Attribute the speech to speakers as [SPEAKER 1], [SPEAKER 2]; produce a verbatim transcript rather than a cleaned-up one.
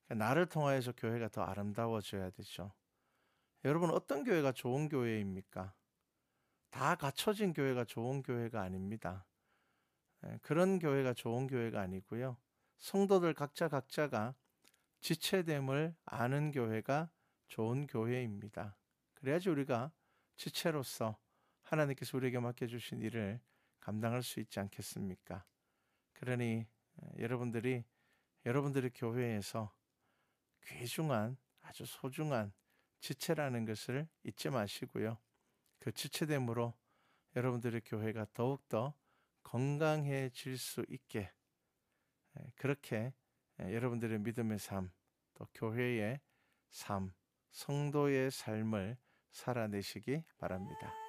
[SPEAKER 1] 나를 통하여서 교회가 더 아름다워져야 되죠. 여러분, 어떤 교회가 좋은 교회입니까? 다 갖춰진 교회가 좋은 교회가 아닙니다. 그런 교회가 좋은 교회가 아니고요. 성도들 각자 각자가 지체됨을 아는 교회가 좋은 교회입니다. 그래야지 우리가 지체로서 하나님께서 우리에게 맡겨주신 일을 감당할 수 있지 않겠습니까? 그러니 여러분들이 여러분들의 교회에서 귀중한 아주 소중한 지체라는 것을 잊지 마시고요. 그 지체됨으로 여러분들의 교회가 더욱더 건강해질 수 있게 그렇게 여러분들의 믿음의 삶, 또 교회의 삶, 성도의 삶을 살아내시기 바랍니다.